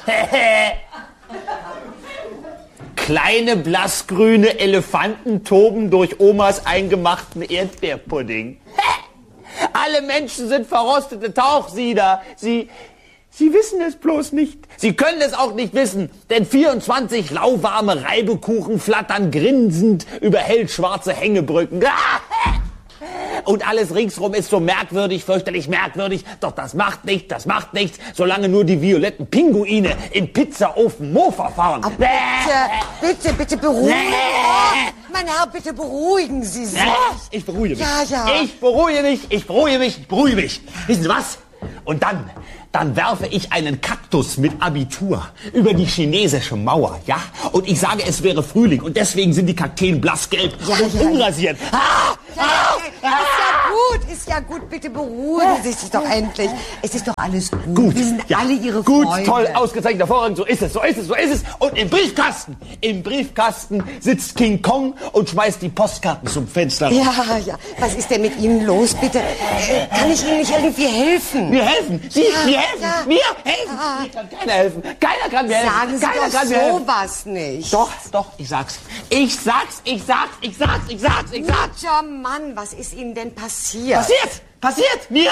Kleine blassgrüne Elefanten toben durch Omas eingemachten Erdbeerpudding. Alle Menschen sind verrostete Tauchsieder. Sie wissen es bloß nicht. Sie können es auch nicht wissen, denn 24 lauwarme Reibekuchen flattern grinsend über hellschwarze Hängebrücken. Und alles ringsrum ist so merkwürdig, fürchterlich merkwürdig. Doch das macht nichts, solange nur die violetten Pinguine im Pizzaofen Mofa fahren. Oh, bitte beruhigen Sie sich. Oh, mein Herr, bitte beruhigen Sie sich. Ich beruhige mich. Ja. Ich beruhige mich. Wissen Sie was? Und dann werfe ich einen Kaktus mit Abitur über die chinesische Mauer, ja? Und ich sage, es wäre Frühling und deswegen sind die Kakteen blassgelb und unrasiert. Ist ja gut, bitte beruhigen Sie sich doch endlich. Es ist doch alles gut. Wir sind alle Ihre Gut, Freunde. toll, ausgezeichnet, hervorragend, so ist es. Und im Briefkasten sitzt King Kong und schmeißt die Postkarten zum Fenster raus. Ja, was ist denn mit Ihnen los, bitte? Kann ich Ihnen nicht irgendwie helfen? Mir helfen? Mir helfen? Mir kann keiner helfen. Keiner kann mir helfen. Sagen Sie Keiner doch kann mir helfen. sowas nicht. Doch, ich sag's. Ich sag's. Guter Mann, was ist Ihnen denn passiert? Passiert! Mir!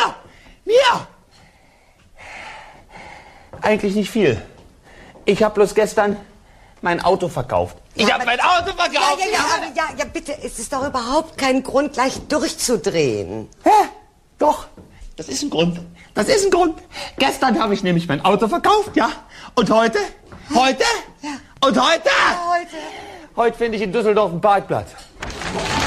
Eigentlich nicht viel. Ich habe bloß gestern mein Auto verkauft. Ich habe mein Auto verkauft! Ja, bitte, es ist doch überhaupt kein Grund, gleich durchzudrehen. Hä? Doch, das ist ein Grund. Gestern habe ich nämlich mein Auto verkauft, ja? Und heute? Ja. Heute finde ich in Düsseldorf einen Parkplatz.